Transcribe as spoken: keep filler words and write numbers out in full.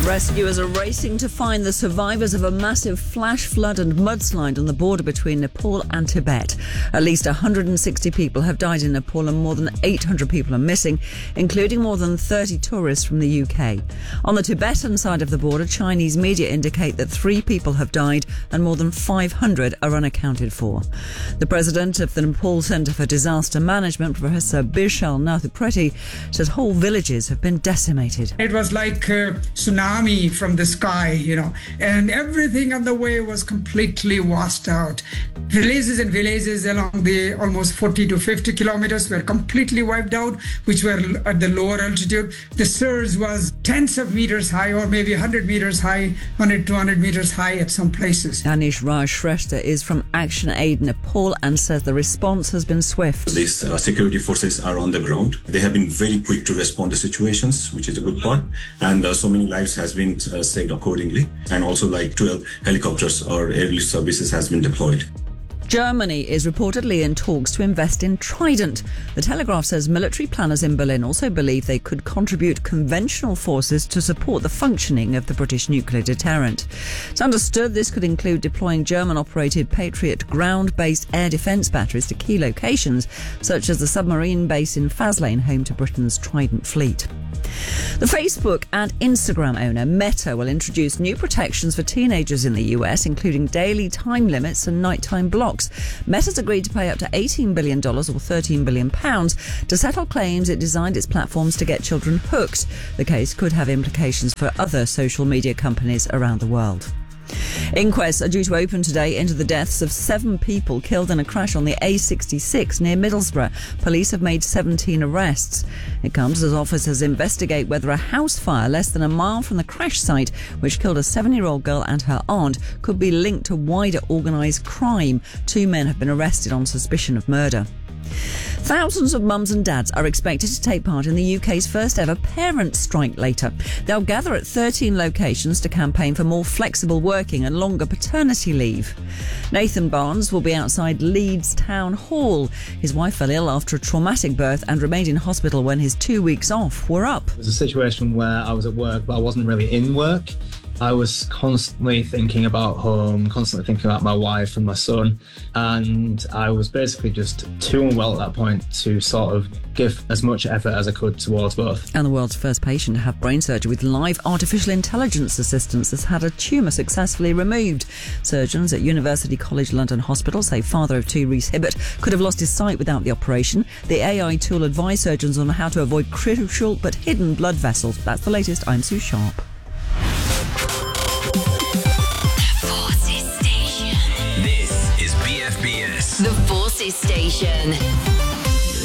Rescuers are racing to find the survivors of a massive flash flood and mudslide on the border between Nepal and Tibet. At least one hundred sixty people have died in Nepal and more than eight hundred people are missing, including more than thirty tourists from the U K. On the Tibetan side of the border, Chinese media indicate that three people have died and more than five hundred are unaccounted for. The president of the Nepal Centre for Disaster Management, Professor Bishal Nathupreti, says whole villages have been decimated. It was like a tsunami from the sky, you know, and everything on the way was completely washed out. Villages and villages along the almost forty to fifty kilometers were completely wiped out, which were at the lower altitude. The surge was tens of meters high, or maybe one hundred meters high, one hundred, two hundred meters high at some places. Anish Raj Shrestha is from Action Aid Nepal and says the response has been swift. These uh, security forces are on the ground. They have been very quick to respond to situations, which is a good part. And uh, so many lives has been uh, saved accordingly. And also like twelve helicopters or air relief services has been deployed. Germany is reportedly in talks to invest in Trident. The Telegraph says military planners in Berlin also believe they could contribute conventional forces to support the functioning of the British nuclear deterrent. It's understood this could include deploying German-operated Patriot ground-based air defence batteries to key locations, such as the submarine base in Faslane, home to Britain's Trident fleet. The Facebook and Instagram owner Meta will introduce new protections for teenagers in the U S, including daily time limits and nighttime blocks. Meta's agreed to pay up to eighteen billion dollars or thirteen billion pounds to settle claims it designed its platforms to get children hooked. The case could have implications for other social media companies around the world. Inquests are due to open today into the deaths of seven people killed in a crash on the A sixty-six near Middlesbrough. Police have made seventeen arrests. It comes as officers investigate whether a house fire less than a mile from the crash site, which killed a seven-year-old girl and her aunt, could be linked to wider organised crime. Two men have been arrested on suspicion of murder. Thousands of mums and dads are expected to take part in the U K's first ever parents' strike later. They'll gather at thirteen locations to campaign for more flexible working and longer paternity leave. Nathan Barnes will be outside Leeds Town Hall. His wife fell ill after a traumatic birth and remained in hospital when his two weeks off were up. It was a situation where I was at work, but I wasn't really in work. I was constantly thinking about home, constantly thinking about my wife and my son, and I was basically just too unwell at that point to sort of give as much effort as I could towards both. And the world's first patient to have brain surgery with live artificial intelligence assistance has had a tumour successfully removed. Surgeons at University College London Hospital say father of two, Rhys Hibbert, could have lost his sight without the operation. The A I tool advised surgeons on how to avoid crucial but hidden blood vessels. That's the latest. I'm Sue Sharp. The Forces Station.